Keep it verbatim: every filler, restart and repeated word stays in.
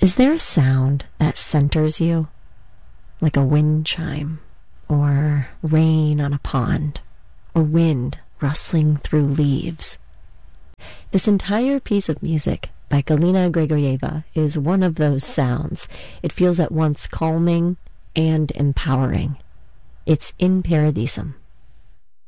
Is there a sound that centers you, like a wind chime, or rain on a pond, or wind rustling through leaves? This entire piece of music by Galina Grigorieva is one of those sounds. It feels at once calming and empowering. It's In Paradisum.